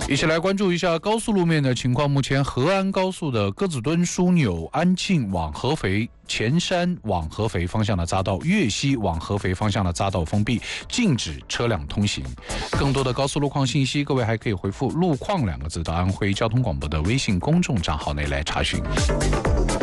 一起来关注一下高速路面的情况。目前河安高速的鸽子墩枢纽安庆往合肥、前山往合肥方向的匝道、粤西往合肥方向的匝道封闭，禁止车辆通行。更多的高速路况信息，各位还可以回复路况2个字到安徽交通广播的微信公众账号内来查询。